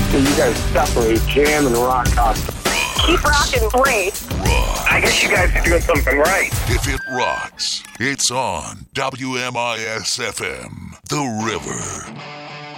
So you guys separate jam and rock constantly. Keep rocking, great. I guess you guys are doing something right. If it rocks, it's on WMIS-FM, The River.